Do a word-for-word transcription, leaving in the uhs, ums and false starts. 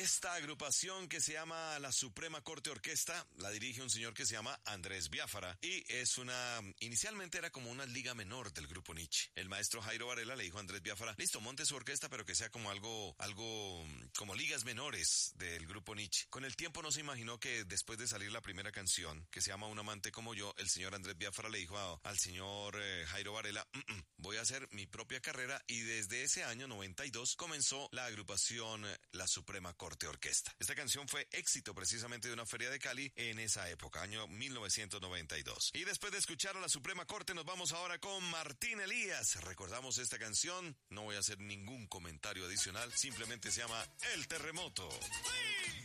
Esta agrupación que se llama la Suprema Corte Orquesta la dirige un señor que se llama Andrés Biafara y es una, inicialmente era como una liga menor del grupo Nietzsche. El maestro Jairo Varela le dijo a Andrés Biafara, listo, monte su orquesta pero que sea como algo, algo como ligas menores del grupo Nietzsche. Con el tiempo no se imaginó que después de salir la primera canción que se llama Un amante como yo, el señor Andrés Biafara le dijo a, al señor eh, Jairo Varela, mm, mm, voy a hacer mi propia carrera y desde ese año noventa y dos comenzó la agrupación eh, La Suprema Corte Orquesta. Esta canción fue éxito precisamente de una feria de Cali en esa época, año mil novecientos noventa y dos. Y después de escuchar a La Suprema Corte nos vamos ahora con Martín Elías. Recordamos esta canción, no voy a hacer ningún comentario adicional, simplemente se llama El Terremoto.